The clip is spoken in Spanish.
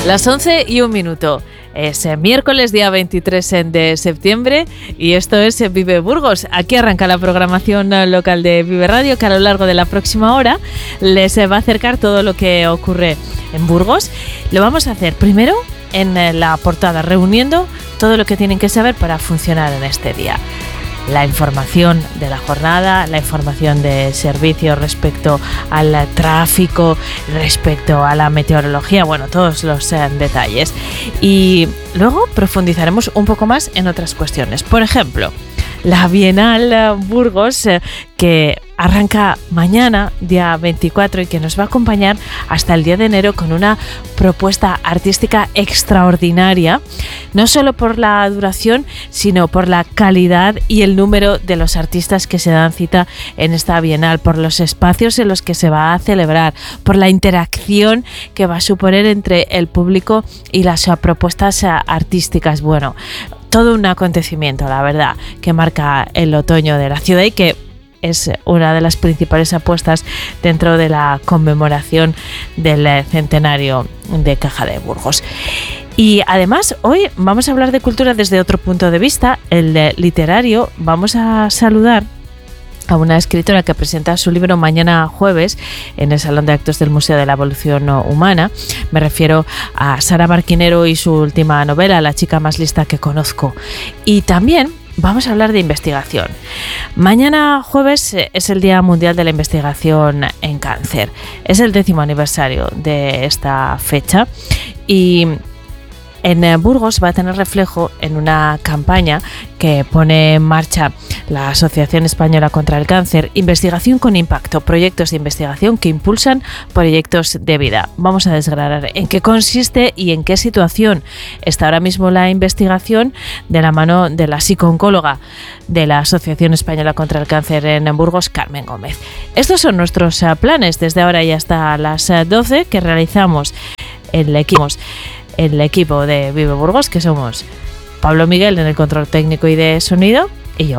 Las 11:01. Es miércoles, día 23 de septiembre, y esto es Vive Burgos. Aquí arranca la programación local de Vive Radio, que a lo largo de la próxima hora les va a acercar todo lo que ocurre en Burgos. Lo vamos a hacer primero en la portada, reuniendo todo lo que tienen que saber para funcionar en este día. La información de la jornada, la información de servicio respecto al tráfico, respecto a la meteorología, bueno, todos los detalles. Y luego profundizaremos un poco más en otras cuestiones. Por ejemplo, la Bienal Burgos, que arranca mañana, día 24, y que nos va a acompañar hasta el 10 de enero con una propuesta artística extraordinaria, no solo por la duración, sino por la calidad y el número de los artistas que se dan cita en esta Bienal, por los espacios en los que se va a celebrar, por la interacción que va a suponer entre el público y las propuestas artísticas. Bueno, todo un acontecimiento, la verdad, que marca el otoño de la ciudad y que es una de las principales apuestas dentro de la conmemoración del centenario de Caja de Burgos. Y además, hoy vamos a hablar de cultura desde otro punto de vista, el literario. Vamos a saludar a una escritora que presenta su libro mañana jueves en el Salón de Actos del Museo de la Evolución Humana. Me refiero a Sara Marquinero y su última novela, La chica más lista que conozco. Y también vamos a hablar de investigación. Mañana jueves es el Día Mundial de la Investigación en Cáncer. Es el 10º aniversario de esta fecha y en Burgos va a tener reflejo en una campaña que pone en marcha la Asociación Española contra el Cáncer, Investigación con Impacto, proyectos de investigación que impulsan proyectos de vida. Vamos a desgranar en qué consiste y en qué situación está ahora mismo la investigación de la mano de la psicooncóloga de la Asociación Española contra el Cáncer en Burgos, Carmen Gómez. Estos son nuestros planes desde ahora y hasta las 12 que realizamos el equipo de Vive Burgos, que somos Pablo Miguel en el control técnico y de sonido,